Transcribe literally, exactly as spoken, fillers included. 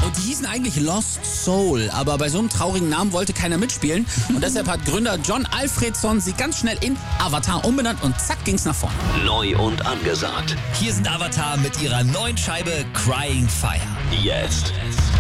Und die hießen eigentlich Lost Soul, aber bei so einem traurigen Namen wollte keiner mitspielen. Und deshalb hat Gründer John Alfredson sie ganz schnell in Avatar umbenannt und zack ging's nach vorne. Neu und angesagt. Hier sind Avatar mit ihrer neuen Scheibe Crying Fire. Jetzt.